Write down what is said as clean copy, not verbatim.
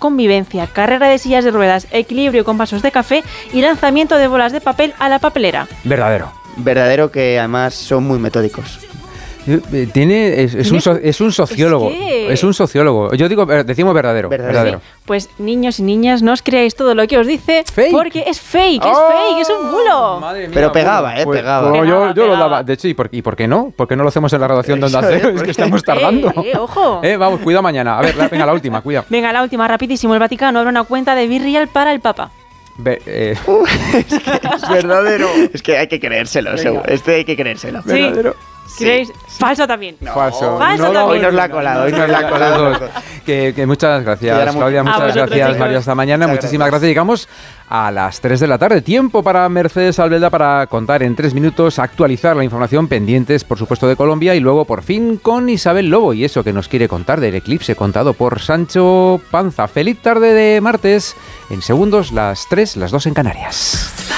convivencia, carrera de sillas de ruedas, equilibrio con vasos de café y lanzamiento de bolas de papel a la papelera. Verdadero, que además son muy metódicos. Es un sociólogo. Es un sociólogo. Yo digo, decimos verdadero. Sí. Pues niños y niñas, no os creáis todo lo que os dice, porque es fake, es un bulo. Madre mía, pero pegaba, pegaba. Pues yo lo daba. De hecho, ¿y por qué no? ¿Por qué no lo hacemos en la graduación de Onda Cero? Es que estamos tardando. Ojo. Vamos, cuidado mañana. A ver, venga, la última, cuidado. Venga, la última, rapidísimo. El Vaticano abre una cuenta de Virreal para el Papa. Es verdadero. Es que hay que creérselo. Hay que creérselo. Sí. Verdadero. ¿Creéis? Falso también. Falso. También. Hoy nos la ha colado. Que muchas gracias, Claudia. Muchas gracias, María. Hasta mañana. Muchísimas gracias. Llegamos a las 3 de la tarde. Tiempo para Mercedes Albelda para contar en 3 minutos, actualizar la información, pendientes, por supuesto, de Colombia, y luego, por fin, con Isabel Lobo y eso que nos quiere contar del eclipse contado por Sancho Panza. Feliz tarde de martes. En segundos, las 3, las 2 en Canarias.